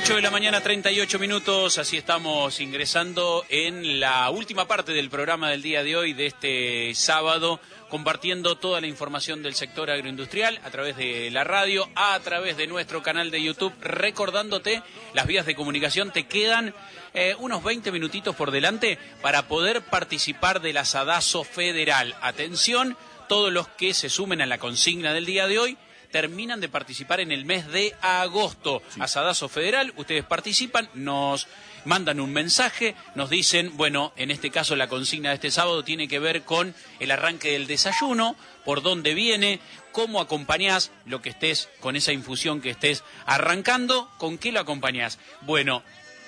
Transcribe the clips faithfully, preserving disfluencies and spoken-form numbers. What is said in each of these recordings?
ocho de la mañana, treinta y ocho minutos, así estamos ingresando en la última parte del programa del día de hoy, de este sábado, compartiendo toda la información del sector agroindustrial a través de la radio, a través de nuestro canal de YouTube, recordándote las vías de comunicación. Te quedan eh, unos veinte minutitos por delante para poder participar del asadazo federal. Atención, todos los que se sumen a la consigna del día de hoy terminan de participar en el mes de agosto. Sí. Asadazo federal, ustedes participan, nos mandan un mensaje, nos dicen, bueno, en este caso la consigna de este sábado tiene que ver con el arranque del desayuno, por dónde viene, cómo acompañás lo que estés, con esa infusión que estés arrancando, con qué lo acompañás. Bueno,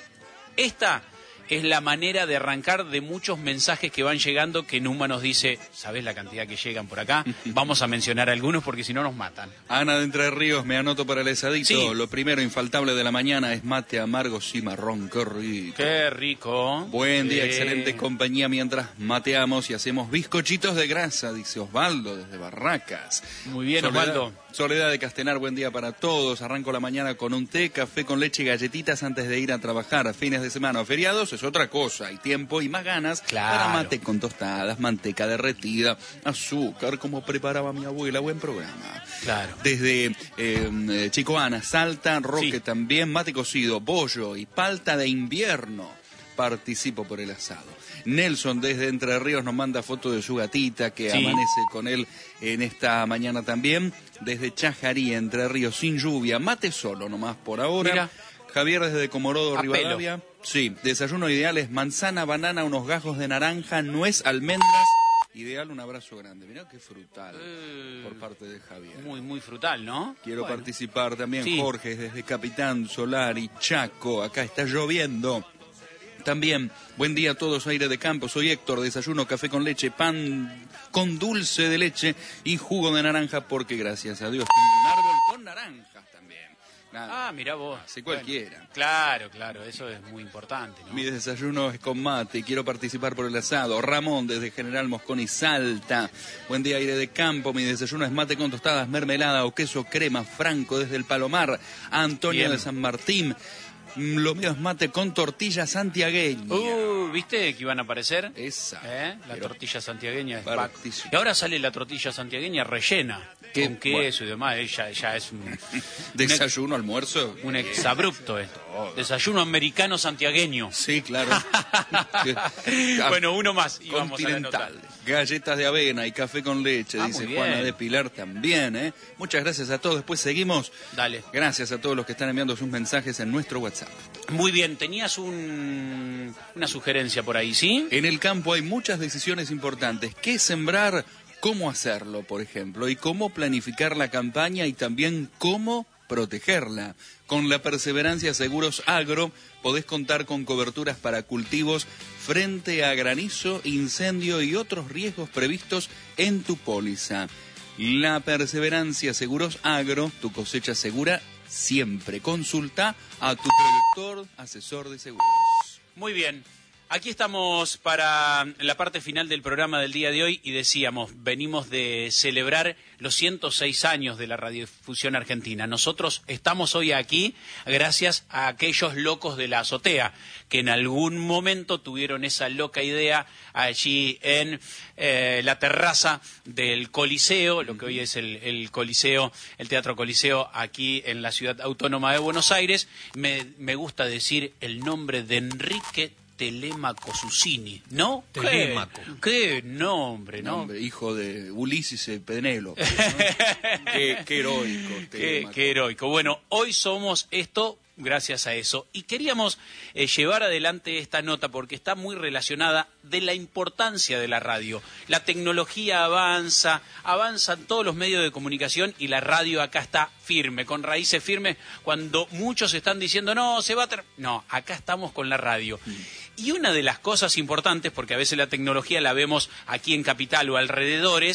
esta es la manera de arrancar de muchos mensajes que van llegando, que Numa nos dice, ¿sabés la cantidad que llegan por acá? Vamos a mencionar algunos porque si no nos matan. Ana de Entre Ríos, me anoto para el asadito. Sí. Lo primero infaltable de la mañana es mate amargo cimarrón, qué rico. Qué rico. Buen día, eh... excelente compañía mientras mateamos y hacemos bizcochitos de grasa, dice Osvaldo desde Barracas. Muy bien, Soledad, Osvaldo. Soledad de Castenar, buen día para todos. Arranco la mañana con un té, café con leche y galletitas antes de ir a trabajar. Fines de semana o feriados es otra cosa, hay tiempo y más ganas. Claro. Para mate con tostadas, manteca derretida, azúcar, como preparaba mi abuela. Buen programa. Claro. Desde eh, Chicoana, Salta, Roque sí. También, mate cocido, bollo y palta de invierno. Participo por el asado. Nelson desde Entre Ríos nos manda foto de su gatita que sí. Amanece con él en esta mañana también. Desde Chajarí, Entre Ríos, sin lluvia, mate solo nomás por ahora. Mira. Javier desde Comorodo, a Rivadavia. Pelo. Sí, desayuno ideal es manzana, banana, unos gajos de naranja, nuez, almendras. Ideal, un abrazo grande. Mirá qué frutal uh, por parte de Javier. Muy, muy frutal, ¿no? Quiero bueno. participar también, sí. Jorge, desde Capitán Solar y Chaco. Acá está lloviendo. También, buen día a todos, aire de campo. Soy Héctor, desayuno, café con leche, pan con dulce de leche y jugo de naranja, porque gracias a Dios tengo un árbol con naranjas también. Nada. Ah, mirá vos. Así cualquiera. Bueno, claro, claro, eso es muy importante, ¿no? Mi desayuno es con mate y quiero participar por el asado. Ramón, desde General Mosconi, Salta. Buen día, aire de campo. Mi desayuno es mate con tostadas, mermelada o queso crema. Franco, desde el Palomar. Antonio Bien. De San Martín. Lo mío es mate con tortilla santiagueña. Uh, ¿viste que iban a aparecer? Esa. ¿Eh? La Pero tortilla santiagueña es partísimo. Y ahora sale la tortilla santiagueña rellena. ¿Qué? Con queso bueno. y demás. Ella ya es un... Desayuno, un almuerzo. Un exabrupto esto. Oh. Desayuno americano santiagueño. Sí, claro. Bueno, uno más. Y Continental. Vamos a galletas de avena y café con leche, ah, dice Juana de Pilar también. ¿eh? Muchas gracias a todos. Después seguimos. Dale. Gracias a todos los que están enviando sus mensajes en nuestro WhatsApp. Muy bien, tenías un, una sugerencia por ahí, ¿sí? En el campo hay muchas decisiones importantes. ¿Qué sembrar? ¿Cómo hacerlo, por ejemplo? Y cómo planificar la campaña y también cómo protegerla. Con la Perseverancia Seguros Agro podés contar con coberturas para cultivos frente a granizo, incendio y otros riesgos previstos en tu póliza. La Perseverancia Seguros Agro, tu cosecha segura siempre. Consulta a tu productor, asesor de seguros. Muy bien. Aquí estamos para la parte final del programa del día de hoy y decíamos, venimos de celebrar los ciento seis años de la radiodifusión argentina. Nosotros estamos hoy aquí gracias a aquellos locos de la azotea que en algún momento tuvieron esa loca idea allí en eh, la terraza del Coliseo, lo que hoy es el, el Coliseo, el Teatro Coliseo aquí en la Ciudad Autónoma de Buenos Aires. Me, me gusta decir el nombre de Enrique Telemaco Susini, ¿no? Telemaco. ¿Qué, qué nombre, no? Nombre, hijo de Ulises y Penélope, ¿no? qué, qué heroico. Qué, qué heroico. Bueno, hoy somos esto gracias a eso. Y queríamos eh, llevar adelante esta nota porque está muy relacionada de la importancia de la radio. La tecnología avanza, avanzan todos los medios de comunicación y la radio acá está firme, con raíces firmes, cuando muchos están diciendo, no, se va a... Ter-". No, acá estamos con la radio. Mm. Y una de las cosas importantes, porque a veces la tecnología la vemos aquí en Capital o alrededores,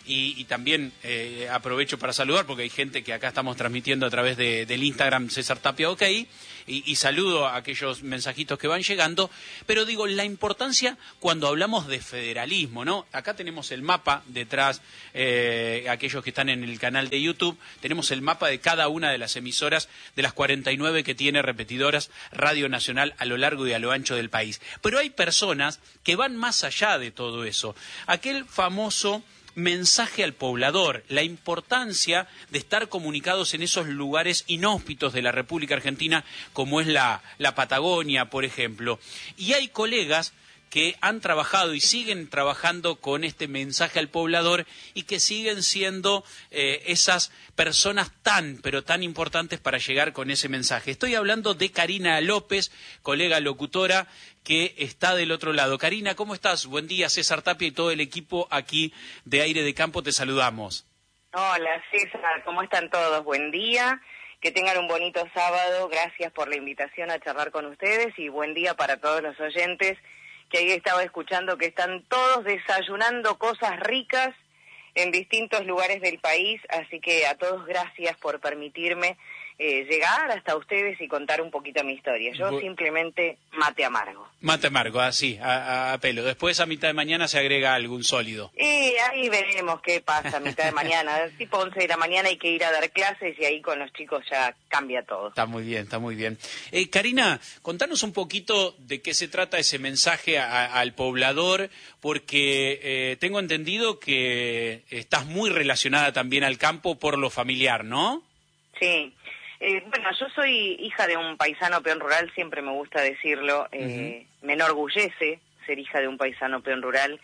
y, y también eh, aprovecho para saludar porque hay gente que acá estamos transmitiendo a través de, del Instagram César Tapia OK, y, y saludo a aquellos mensajitos que van llegando, pero digo, la importancia cuando hablamos de federalismo, ¿no? Acá tenemos el mapa detrás, eh, aquellos que están en el canal de YouTube, tenemos el mapa de cada una de las emisoras de las cuarenta y nueve que tiene repetidoras Radio Nacional a lo largo y a lo ancho del país. Pero hay personas que van más allá de todo eso. Aquel famoso mensaje al poblador, la importancia de estar comunicados en esos lugares inhóspitos de la República Argentina, como es la, la Patagonia, por ejemplo. Y hay colegas que han trabajado y siguen trabajando con este mensaje al poblador y que siguen siendo eh, esas personas tan, pero tan importantes para llegar con ese mensaje. Estoy hablando de Karina López, colega locutora, que está del otro lado. Karina, ¿cómo estás? Buen día, César Tapia y todo el equipo aquí de Aire de Campo, te saludamos. Hola, César, ¿cómo están todos? Buen día, que tengan un bonito sábado, gracias por la invitación a charlar con ustedes y buen día para todos los oyentes que ahí estaba escuchando que están todos desayunando cosas ricas en distintos lugares del país, así que a todos gracias por permitirme eh, llegar hasta ustedes y contar un poquito mi historia. Yo Bu simplemente mate amargo. Mate amargo, así, a, a pelo. Después a mitad de mañana se agrega algún sólido. Y ahí veremos qué pasa a mitad de mañana. Tipo once de la mañana hay que ir a dar clases y ahí con los chicos ya cambia todo. Está muy bien, está muy bien. Eh, Karina, contanos un poquito de qué se trata ese mensaje a, al poblador, porque eh, tengo entendido que estás muy relacionada también al campo por lo familiar, ¿no? Sí. Eh, bueno, yo soy hija de un paisano peón rural, siempre me gusta decirlo, eh, uh-huh. Me enorgullece ser hija de un paisano peón rural.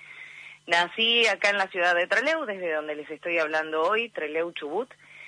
Nací acá en la ciudad de Trelew, desde donde les estoy hablando hoy, Trelew, Chubut,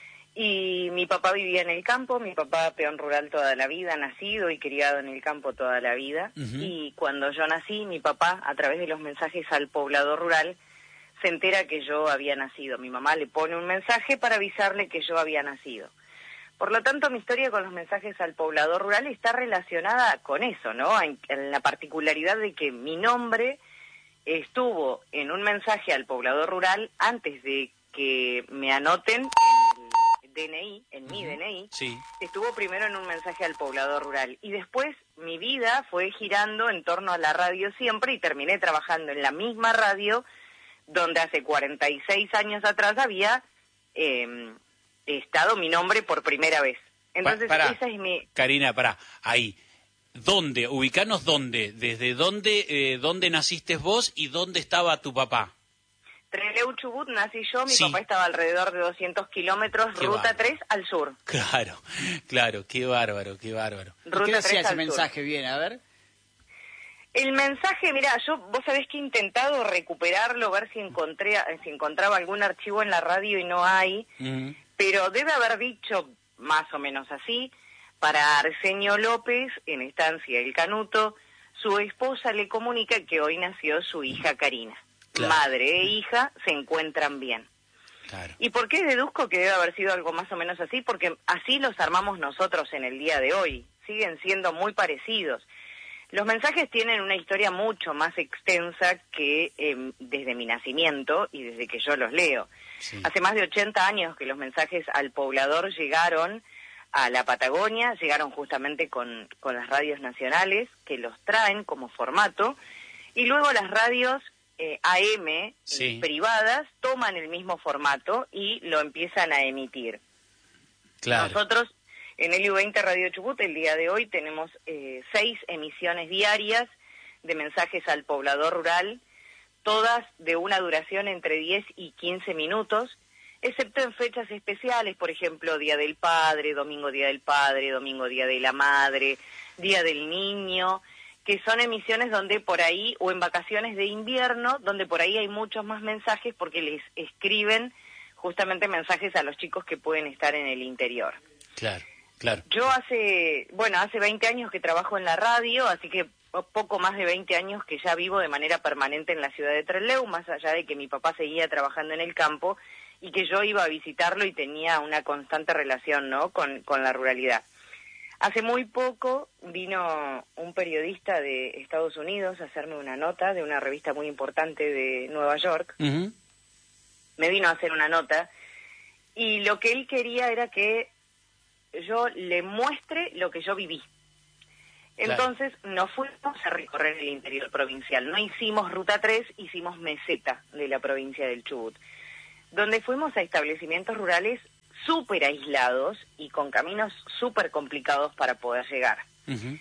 y mi papá vivía en el campo, mi papá peón rural toda la vida, nacido y criado en el campo toda la vida, uh-huh. Y cuando yo nací, mi papá, a través de los mensajes al poblador rural, se entera que yo había nacido. Mi mamá le pone un mensaje para avisarle que yo había nacido. Por lo tanto, mi historia con los mensajes al poblador rural está relacionada con eso, ¿no? En, en la particularidad de que mi nombre estuvo en un mensaje al poblador rural antes de que me anoten en el D N I, en uh-huh. mi D N I, sí. Estuvo primero en un mensaje al poblador rural. Y después mi vida fue girando en torno a la radio siempre y terminé trabajando en la misma radio donde hace cuarenta y seis años atrás había... Eh, estado mi nombre por primera vez. Entonces, pa, pará, esa es mi... Karina, pará, ahí. ¿Dónde? Ubicanos dónde. ¿Desde dónde, eh, dónde naciste vos y dónde estaba tu papá? Trelew, Chubut, nací yo, mi sí. papá estaba alrededor de doscientos kilómetros, qué ruta bárbaro. tres al sur. Claro, claro, qué bárbaro, qué bárbaro. Ruta ¿Qué decía ese mensaje bien? A ver. El mensaje, mira, yo, vos sabés que he intentado recuperarlo, ver si encontré, si encontraba algún archivo en la radio y no hay... Uh-huh. Pero debe haber dicho más o menos así, para Arsenio López, en estancia El Canuto, su esposa le comunica que hoy nació su hija Karina. Claro. Madre e hija se encuentran bien. Claro. ¿Y por qué deduzco que debe haber sido algo más o menos así? Porque así los armamos nosotros en el día de hoy. Siguen siendo muy parecidos. Los mensajes tienen una historia mucho más extensa que eh, desde mi nacimiento y desde que yo los leo. Sí. Hace más de ochenta años que los mensajes al poblador llegaron a la Patagonia, llegaron justamente con, con las radios nacionales que los traen como formato, y luego las radios eh, A M sí. privadas toman el mismo formato y lo empiezan a emitir. Claro. Nosotros en el I U veinte Radio Chubut el día de hoy tenemos eh, seis emisiones diarias de mensajes al poblador rural, todas de una duración entre diez y quince minutos, excepto en fechas especiales, por ejemplo, Día del Padre, Domingo Día del Padre, Domingo Día de la Madre, Día del Niño, que son emisiones donde por ahí, o en vacaciones de invierno, donde por ahí hay muchos más mensajes porque les escriben justamente mensajes a los chicos que pueden estar en el interior. Claro, claro. Yo hace, bueno, hace veinte años que trabajo en la radio, así que poco más de veinte años que ya vivo de manera permanente en la ciudad de Trelew, más allá de que mi papá seguía trabajando en el campo y que yo iba a visitarlo y tenía una constante relación, ¿no?, con, con la ruralidad. Hace muy poco vino un periodista de Estados Unidos a hacerme una nota de una revista muy importante de Nueva York, uh-huh. me vino a hacer una nota, y lo que él quería era que yo le muestre lo que yo viví. Entonces claro. nos fuimos a recorrer el interior provincial. No hicimos Ruta tres, hicimos meseta de la provincia del Chubut, donde fuimos a establecimientos rurales súper aislados y con caminos súper complicados para poder llegar. Uh-huh.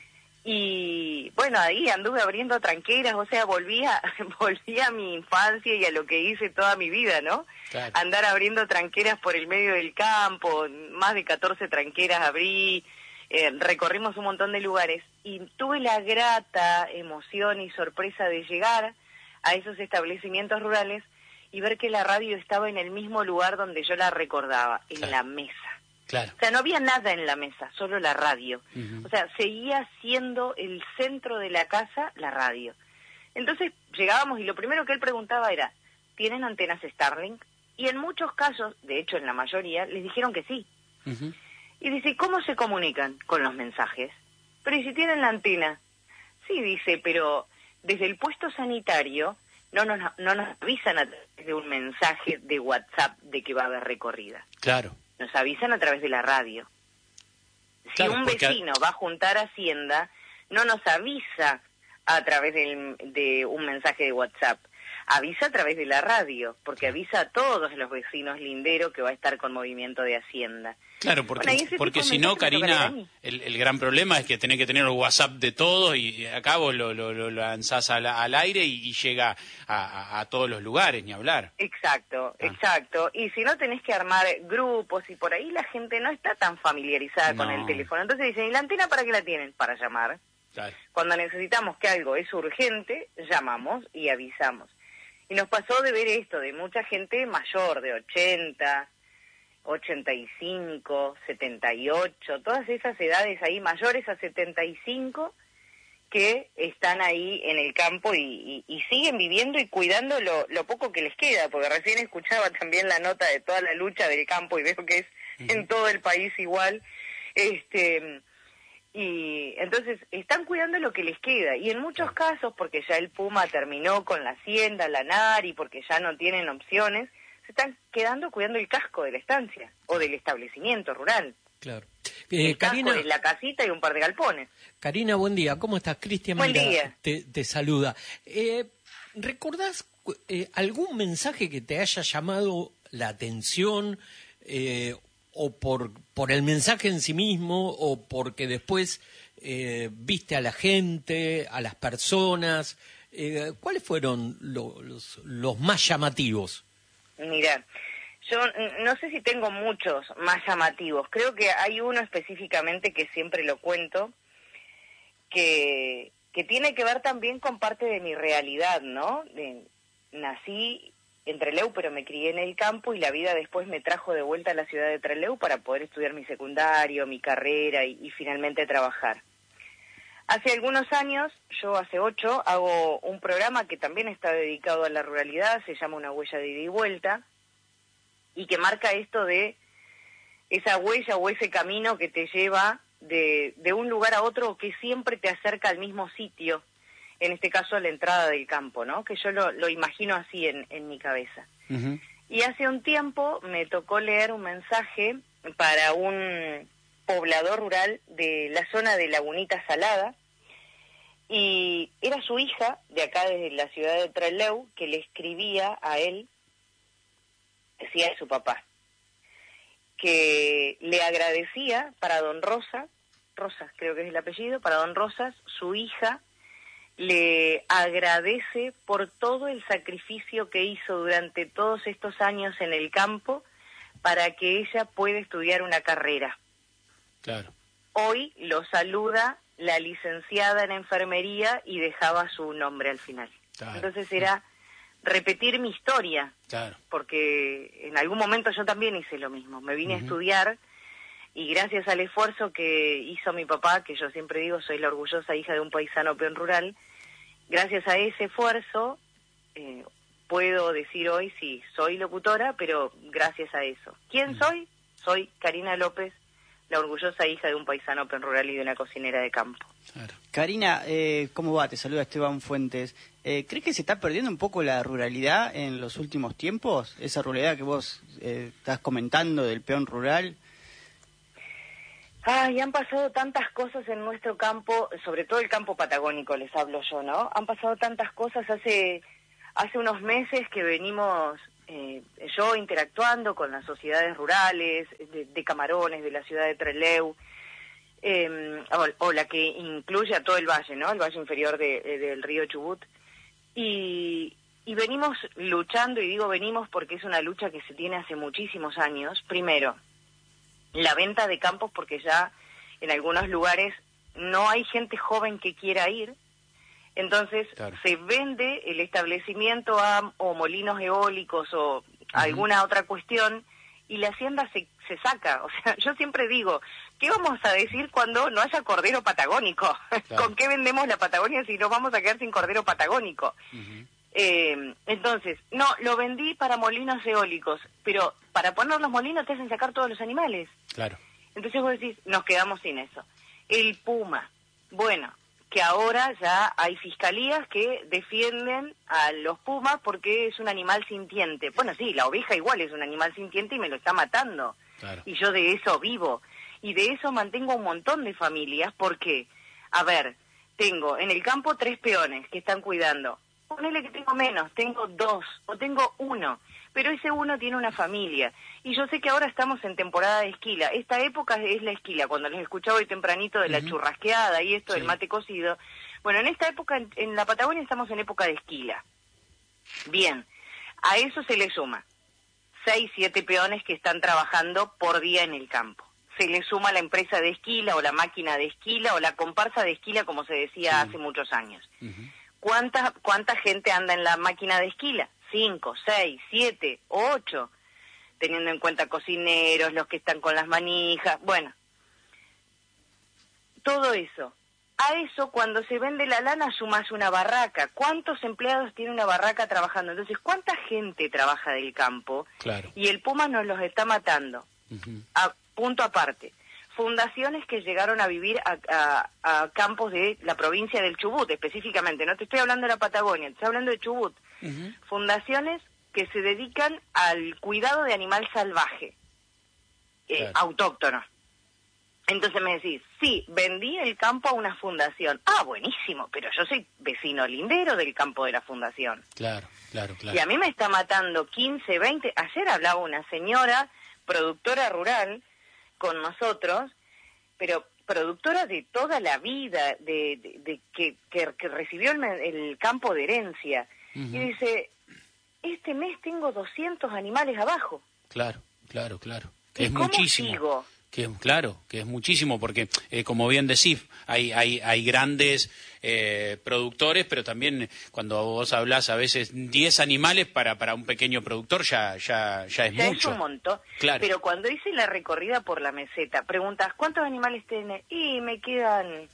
Y bueno, ahí anduve abriendo tranqueras, o sea, volví a, volví a mi infancia y a lo que hice toda mi vida, ¿no? Claro. Andar abriendo tranqueras por el medio del campo, más de catorce tranqueras abrí, eh, recorrimos un montón de lugares y tuve la grata emoción y sorpresa de llegar a esos establecimientos rurales y ver que la radio estaba en el mismo lugar donde yo la recordaba, en claro. la mesa. Claro. O sea, no había nada en la mesa, solo la radio. Uh-huh. O sea, seguía siendo el centro de la casa la radio. Entonces llegábamos y lo primero que él preguntaba era, ¿tienen antenas Starlink? Y en muchos casos, de hecho en la mayoría, les dijeron que sí. Uh-huh. Y dice, ¿cómo se comunican con los mensajes? Pero ¿y si tienen la antena? Sí, dice, pero desde el puesto sanitario no nos, no nos avisan a través de un mensaje de WhatsApp de que va a haber recorrida. Claro. Nos avisan a través de la radio. Si claro, un vecino porque... va a juntar Hacienda, no nos avisa a través del, de un mensaje de WhatsApp, avisa a través de la radio, porque avisa a todos los vecinos linderos que va a estar con movimiento de Hacienda. Claro, porque, bueno, porque si no, Karina, el, el gran problema es que tenés que tener el WhatsApp de todos y acá vos lo, lo, lo lanzás al, al aire y, y llega a, a, a todos los lugares, ni hablar. Exacto, ah. exacto. Y si no, tenés que armar grupos y por ahí la gente no está tan familiarizada no. con el teléfono. Entonces dicen, ¿y la antena para qué la tienen? Para llamar. Claro. Cuando necesitamos que algo es urgente, llamamos y avisamos. Y nos pasó de ver esto, de mucha gente mayor, de ochenta, ochenta y cinco, setenta y ocho, todas esas edades ahí mayores a setenta y cinco que están ahí en el campo y, y, y siguen viviendo y cuidando lo, lo poco que les queda, porque recién escuchaba también la nota de toda la lucha del campo y veo que es uh-huh. en todo el país igual, este... Y entonces están cuidando lo que les queda. Y en muchos casos, porque ya el Puma terminó con la hacienda, la Nari, porque ya no tienen opciones, se están quedando cuidando el casco de la estancia o del establecimiento rural. Claro. Eh, el Karina, casco es la casita y un par de galpones. Karina, buen día. ¿Cómo estás? Cristian Buen Mira día. Te, te saluda. Eh, ¿Recordás eh, algún mensaje que te haya llamado la atención eh, o por, por el mensaje en sí mismo, o porque después eh, viste a la gente, a las personas? Eh, ¿Cuáles fueron lo, los, los más llamativos? Mira, yo no sé si tengo muchos más llamativos. Creo que hay uno específicamente que siempre lo cuento, que, que tiene que ver también con parte de mi realidad, ¿no? De, nací en Trelew, pero me crié en el campo y la vida después me trajo de vuelta a la ciudad de Trelew para poder estudiar mi secundario, mi carrera y, y finalmente trabajar. Hace algunos años, yo hace ocho, hago un programa que también está dedicado a la ruralidad, se llama Una Huella de Ida y Vuelta, y que marca esto de esa huella o ese camino que te lleva de, de un lugar a otro, que siempre te acerca al mismo sitio, en este caso a la entrada del campo, ¿no? Que yo lo, lo imagino así en, en mi cabeza. Uh-huh. Y hace un tiempo me tocó leer un mensaje para un poblador rural de la zona de Lagunita Salada, y era su hija, de acá desde la ciudad de Trelew, que le escribía a él, decía de su papá, que le agradecía para don Rosa, Rosas creo que es el apellido, para don Rosas, su hija, le agradece por todo el sacrificio que hizo durante todos estos años en el campo para que ella pueda estudiar una carrera. Claro. Hoy lo saluda la licenciada en enfermería y dejaba su nombre al final. Claro. Entonces era repetir mi historia, claro. Porque en algún momento yo también hice lo mismo. Me vine uh-huh. a estudiar y gracias al esfuerzo que hizo mi papá, que yo siempre digo, soy la orgullosa hija de un paisano peón rural, gracias a ese esfuerzo eh, puedo decir hoy, sí, soy locutora, pero gracias a eso. ¿Quién uh-huh. soy? Soy Karina López, la orgullosa hija de un paisano peón rural y de una cocinera de campo. Claro. Karina, eh, ¿cómo va? Te saluda Esteban Fuentes. Eh, ¿Crees que se está perdiendo un poco la ruralidad en los últimos tiempos? Esa ruralidad que vos eh, estás comentando del peón rural. Ay, han pasado tantas cosas en nuestro campo, sobre todo el campo patagónico, les hablo yo, ¿no? Han pasado tantas cosas hace, hace unos meses que venimos eh, yo interactuando con las sociedades rurales, de, de Camarones, de la ciudad de Trelew, eh, o, o la que incluye a todo el valle, ¿no? El valle inferior de, de, del río Chubut. Y, y venimos luchando, y digo venimos porque es una lucha que se tiene hace muchísimos años. Primero, la venta de campos, porque ya en algunos lugares no hay gente joven que quiera ir, entonces claro. se vende el establecimiento a o molinos eólicos o uh-huh. alguna otra cuestión, y la hacienda se, se saca. O sea, yo siempre digo, ¿qué vamos a decir cuando no haya cordero patagónico? Claro. ¿Con qué vendemos la Patagonia si nos vamos a quedar sin cordero patagónico? Uh-huh. Eh, entonces, no, lo vendí para molinos eólicos, pero para poner los molinos te hacen sacar todos los animales. Claro. Entonces vos decís, nos quedamos sin eso. El puma, bueno, que ahora ya hay fiscalías que defienden a los pumas porque es un animal sintiente. Bueno, sí, la oveja igual es un animal sintiente y me lo está matando. Claro. Y yo de eso vivo. Y de eso mantengo un montón de familias porque, a ver, tengo en el campo tres peones que están cuidando. Ponele que tengo menos, tengo dos o tengo uno, pero ese uno tiene una familia. Y yo sé que ahora estamos en temporada de esquila. Esta época es la esquila, cuando les escuchaba hoy tempranito de la uh-huh. churrasqueada y esto sí. del mate cocido. Bueno, en esta época, en, en la Patagonia estamos en época de esquila. Bien, a eso se le suma seis, siete peones que están trabajando por día en el campo. Se le suma la empresa de esquila o la máquina de esquila o la comparsa de esquila, como se decía sí. hace muchos años. Uh-huh. ¿Cuánta, ¿Cuánta gente anda en la máquina de esquila? Cinco, seis, siete, ocho, teniendo en cuenta cocineros, los que están con las manijas, bueno, todo eso. A eso, cuando se vende la lana, sumas una barraca. ¿Cuántos empleados tiene una barraca trabajando? Entonces, ¿cuánta gente trabaja del campo? Claro. Y el puma nos los está matando. Uh-huh. A, punto aparte. Fundaciones que llegaron a vivir a, a, a campos de la provincia del Chubut, específicamente. No te estoy hablando de la Patagonia, te estoy hablando de Chubut. Uh-huh. Fundaciones que se dedican al cuidado de animal salvaje, eh, claro. autóctono. Entonces me decís, sí, vendí el campo a una fundación. Ah, buenísimo, pero yo soy vecino lindero del campo de la fundación. Claro, claro, claro. Y a mí me está matando quince, veinte... Ayer hablaba una señora, productora rural, con nosotros, pero productora de toda la vida, de, de, de que, que, que recibió el, el campo de herencia, uh-huh. y dice, este mes tengo doscientos animales abajo. Claro, claro, claro. Que es muchísimo. Sigo? Que es, claro, que es muchísimo, porque eh, como bien decís, hay, hay, hay grandes eh, productores, pero también cuando vos hablás a veces diez animales para, para un pequeño productor ya, ya, ya es ya mucho. Es un montón. Claro. Pero cuando hice la recorrida por la meseta, preguntas, ¿cuántos animales tenés? Y me quedan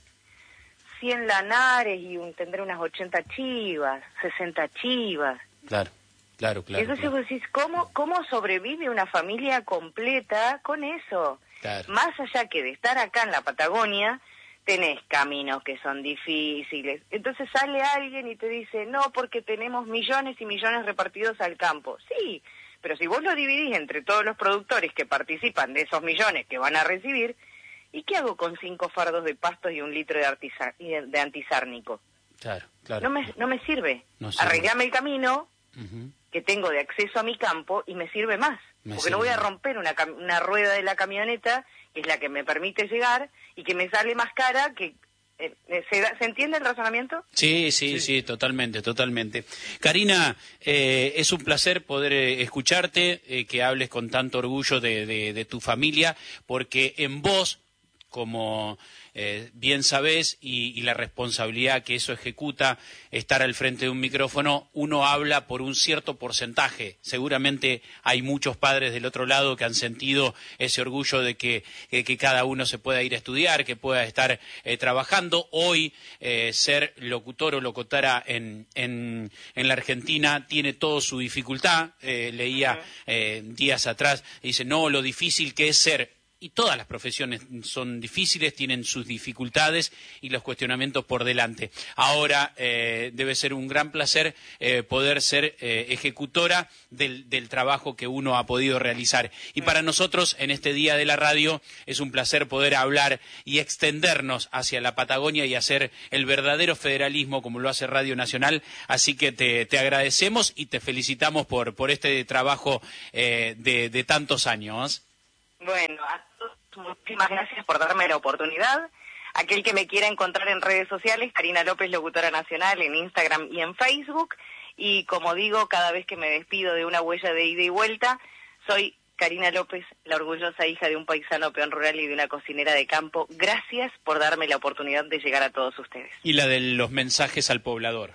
cien lanares y un, tendré unas ochenta chivas, sesenta chivas. Claro. Claro, claro. Entonces claro. vos decís, ¿cómo, ¿cómo sobrevive una familia completa con eso? Claro. Más allá que de estar acá en la Patagonia, tenés caminos que son difíciles. Entonces sale alguien y te dice, no, porque tenemos millones y millones repartidos al campo. Sí, pero si vos lo dividís entre todos los productores que participan de esos millones que van a recibir, ¿y qué hago con cinco fardos de pastos y un litro de, artisa- de antisárnico? Claro, claro. No me, no me sirve. No sirve. Arreglame el camino uh-huh. que tengo de acceso a mi campo y me sirve más. Me porque sirve. No voy a romper una, una rueda de la camioneta, que es la que me permite llegar, y que me sale más cara que... Eh, ¿se, ¿Se entiende el razonamiento? Sí, sí, sí, sí, totalmente, totalmente. Karina, eh, es un placer poder eh, escucharte, eh, que hables con tanto orgullo de, de, de tu familia, porque en vos, como eh, bien sabés, y, y la responsabilidad que eso ejecuta, estar al frente de un micrófono, uno habla por un cierto porcentaje. Seguramente hay muchos padres del otro lado que han sentido ese orgullo de que, que, que cada uno se pueda ir a estudiar, que pueda estar eh, trabajando. Hoy eh, ser locutor o locutora en, en, en la Argentina tiene toda su dificultad. Eh, leía eh, días atrás, dice, no, lo difícil que es ser y todas las profesiones son difíciles, tienen sus dificultades y los cuestionamientos por delante. Ahora eh, debe ser un gran placer eh, poder ser eh, ejecutora del, del trabajo que uno ha podido realizar. Y para nosotros, en este día de la radio, es un placer poder hablar y extendernos hacia la Patagonia y hacer el verdadero federalismo como lo hace Radio Nacional. Así que te, te agradecemos y te felicitamos por, por este trabajo eh, de, de tantos años. Bueno, a todos muchísimas gracias por darme la oportunidad. Aquel que me quiera encontrar en redes sociales, Karina López, locutora nacional, en Instagram y en Facebook. Y como digo, cada vez que me despido de una huella de ida y vuelta, soy Karina López, la orgullosa hija de un paisano peón rural y de una cocinera de campo. Gracias por darme la oportunidad de llegar a todos ustedes. Y la de los mensajes al poblador.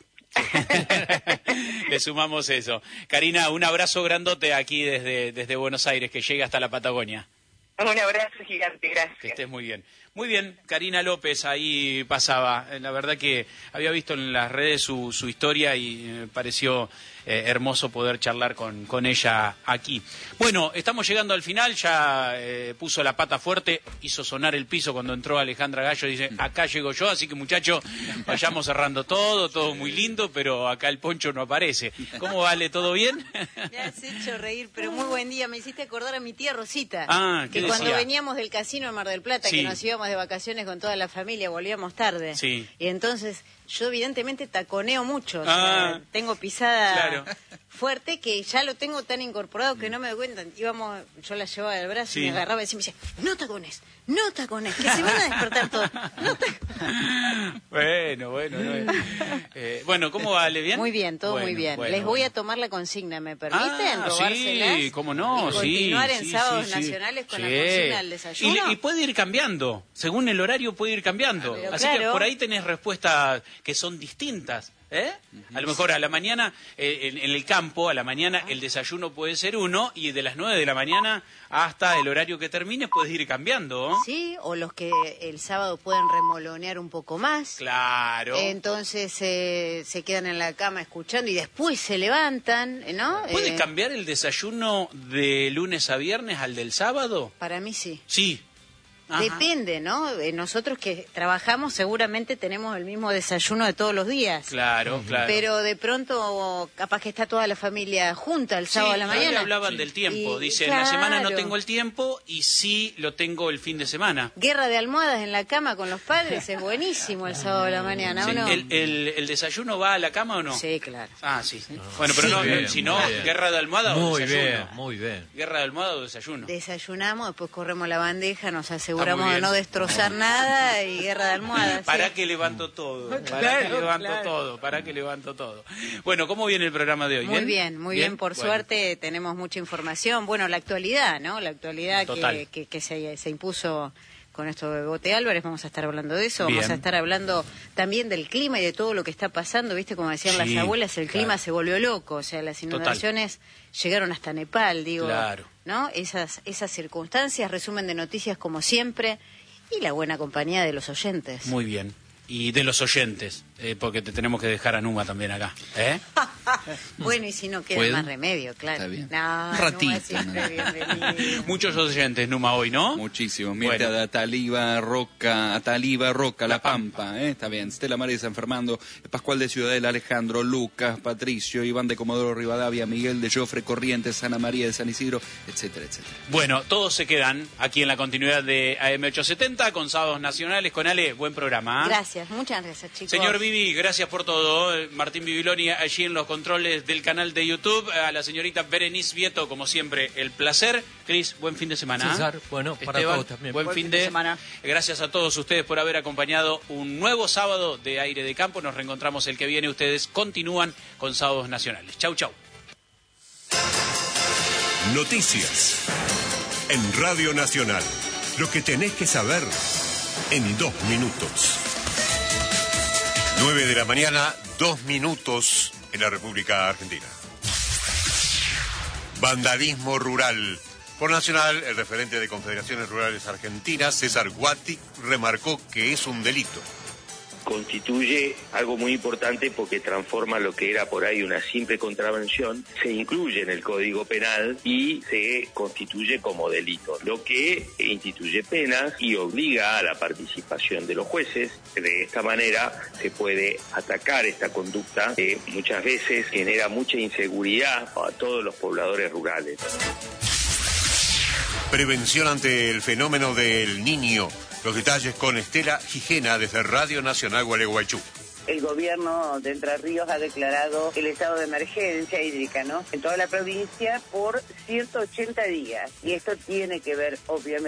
Le sumamos eso. Karina, un abrazo grandote aquí desde, desde Buenos Aires, que llega hasta la Patagonia. Un abrazo gigante, gracias. Que estés muy bien. Muy bien, Karina López ahí pasaba. La verdad que había visto en las redes su, su historia y me pareció eh, hermoso poder charlar con, con ella aquí. Bueno, estamos llegando al final, ya eh, puso la pata fuerte, hizo sonar el piso cuando entró Alejandra Gallo, dice, acá llego yo, así que muchachos, vayamos cerrando todo, todo muy lindo, pero acá el poncho no aparece. ¿Cómo vale? ¿Todo bien? Me has hecho reír, pero muy buen día. Me hiciste acordar a mi tía Rosita. Ah, ¿qué que decía? Cuando veníamos del casino en Mar del Plata, Sí. que nos íbamos de vacaciones con toda la familia, volvíamos tarde. Sí. Y entonces yo evidentemente taconeo mucho. O Ah. sea, tengo pisada Claro. fuerte que ya lo tengo tan incorporado que no me doy cuenta. Íbamos, yo la llevaba del brazo Sí. y me agarraba y decía, me decía, no tacones, no tacones, que se van a despertar todos. No tacones. Bueno, bueno, no, eh, bueno, ¿cómo vale? ¿Bien? Muy bien, todo Bueno, muy bien. bueno, Les voy bueno. a tomar la consigna, ¿me permiten? Ah, robárselas sí, cómo no, y sí. continuar en sí, sábados sí, sí. nacionales con la Sí. consigna del desayuno. Y, y puede ir cambiando, según el horario puede ir cambiando. Pero Así que claro. por ahí tenés respuestas que son distintas. ¿Eh? A lo mejor a la mañana, eh, en, en el campo, a la mañana el desayuno puede ser uno y de las nueve de la mañana hasta el horario que termine puedes ir cambiando. ¿No? Sí, o los que el sábado pueden remolonear un poco más. Claro. Entonces eh, se quedan en la cama escuchando y después se levantan, ¿no? ¿Puede Eh, cambiar el desayuno de lunes a viernes al del sábado? Para mí sí. Sí. Ajá. Depende, ¿no? Eh, Nosotros que trabajamos seguramente tenemos el mismo desayuno de todos los días. Claro, claro. Pero de pronto capaz que está toda la familia junta el sábado Sí, a la ahí mañana. hablaban del tiempo. Y, Dice, en la semana no claro. tengo el tiempo y sí lo tengo el fin de semana. Guerra de almohadas en la cama con los padres es buenísimo el sábado a la mañana, ¿o Sí. no? ¿El, el, el desayuno va a la cama o no? Sí, claro. Ah, sí. Bueno, pero Sí. no, Bien, si no, muy bien. guerra de almohada o Muy desayuno. bien, muy bien. Guerra de almohada o desayuno. Desayunamos, después corremos la bandeja, nos Está aseguramos muy de bien. no destrozar nada y guerra de almohadas. ¿Para sí. que levanto todo? ¿Para Claro, que levanto claro. todo? ¿Para que levanto todo? Bueno, ¿cómo viene el programa de hoy? Muy bien, muy bien, por Bueno. suerte tenemos mucha información. Bueno, la actualidad, ¿no? La actualidad Total. que, que, que se, se impuso con esto de Bote Álvarez, vamos a estar hablando de eso, vamos Bien. a estar hablando también del clima y de todo lo que está pasando, ¿viste? Como decían Sí, las abuelas, el clima claro. se volvió loco, o sea, las inundaciones llegaron hasta Nepal, digo, Claro. ¿no? Esas, esas circunstancias, resumen de noticias como siempre, y la buena compañía de los oyentes. Muy bien. Y de los oyentes, eh, porque te tenemos que dejar a Numa también acá. ¿Eh? Bueno, y si no queda ¿Puedo? más remedio, claro. Está bien. No, Un ratito, Numa siempre ¿no? bienvenido. Muchos oyentes, Numa, hoy, ¿no? Muchísimo. Mirta Bueno. de Ataliba, Roca, Ataliba, Roca, La Pampa, ¿eh? Está bien. Estela María de San Fernando, Pascual de Ciudadela, Alejandro, Lucas, Patricio, Iván de Comodoro Rivadavia, Miguel de Jofre, Corrientes, Ana María de San Isidro, etcétera, etcétera. Bueno, todos se quedan aquí en la continuidad de A M ochocientos setenta con Sábados Nacionales. Con Ale, buen programa. ¿eh? Gracias, muchas gracias, chicos. Señor Vivi, gracias por todo. Eh, Martín Bibiloni allí en los controles del canal de YouTube. A la señorita Berenice Vieto, como siempre, el placer. Cris, buen fin de semana. César, bueno, para Esteban, todos también. Buen, Buen fin, fin de, de semana. Gracias a todos ustedes por haber acompañado un nuevo sábado de Aire de Campo. Nos reencontramos el que viene. Ustedes continúan con Sábados Nacionales. Chau, chau. Noticias en Radio Nacional. Lo que tenés que saber en dos minutos. Nueve de la mañana, dos minutos en la República Argentina. Vandalismo rural. Por Nacional, el referente de Confederaciones Rurales Argentinas, César Guati, remarcó que es un delito. constituye algo muy importante porque transforma lo que era por ahí una simple contravención, se incluye en el Código Penal y se constituye como delito, lo que instituye penas y obliga a la participación de los jueces. De esta manera se puede atacar esta conducta que muchas veces genera mucha inseguridad a todos los pobladores rurales. Prevención ante el fenómeno del Niño. Los detalles con Estela Gijena desde Radio Nacional Gualeguaychú. El gobierno de Entre Ríos ha declarado el estado de emergencia hídrica, ¿no?, en toda la provincia por ciento ochenta días. Y esto tiene que ver, obviamente,